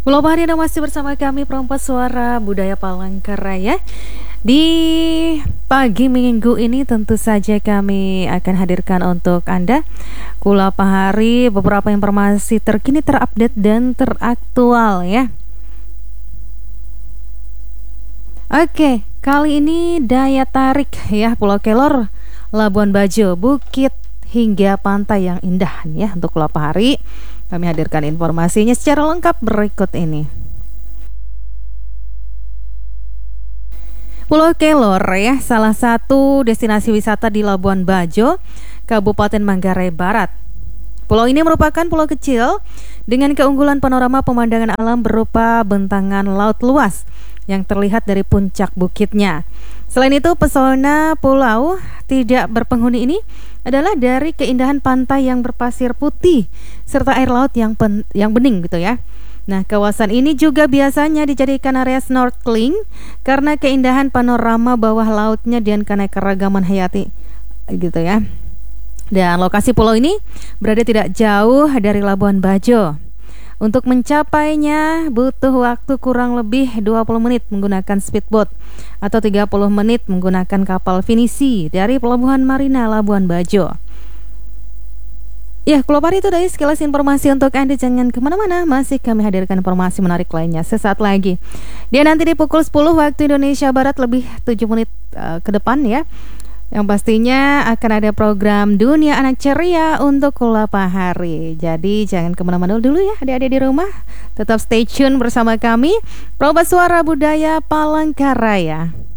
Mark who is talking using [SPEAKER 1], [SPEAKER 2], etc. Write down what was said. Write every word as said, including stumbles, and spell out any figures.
[SPEAKER 1] Pulau Pari Anda masih bersama kami Perempuan Suara Budaya Palangkaraya. Di pagi minggu ini tentu saja kami akan hadirkan untuk Anda Kula Pahari beberapa informasi terkini, terupdate dan teraktual ya. Oke, kali ini daya tarik ya Pulau Kelor, Labuan Bajo, bukit hingga pantai yang indah ya untuk Pulau Pahari. Kami hadirkan informasinya secara lengkap berikut ini. Pulau Kelor ya, salah satu destinasi wisata di Labuan Bajo, Kabupaten Manggarai Barat. Pulau ini merupakan pulau kecil dengan keunggulan panorama pemandangan alam berupa bentangan laut luas yang terlihat dari puncak bukitnya. Selain itu, pesona pulau tidak berpenghuni ini adalah dari keindahan pantai yang berpasir putih serta air laut yang pen, yang bening gitu ya. Nah, kawasan ini juga biasanya dijadikan area snorkeling karena keindahan panorama bawah lautnya dan keanekaragaman hayati gitu ya. Dan lokasi pulau ini berada tidak jauh dari Labuan Bajo. Untuk mencapainya butuh waktu kurang lebih dua puluh menit menggunakan speedboat atau tiga puluh menit menggunakan kapal finisi dari Pelabuhan Marina Labuan Bajo. Ya, Pulau Pari itu dari sekilas informasi untuk Anda. Jangan kemana-mana, masih kami hadirkan informasi menarik lainnya sesaat lagi. Dia nanti di pukul sepuluh waktu Indonesia Barat lebih tujuh menit uh, ke depan ya. Yang pastinya akan ada program Dunia Anak Ceria untuk Kula Pahari. Jadi jangan kemana-mana dulu ya adik-adik di rumah. Tetap stay tune bersama kami Perempuan Suara Budaya Palangkaraya.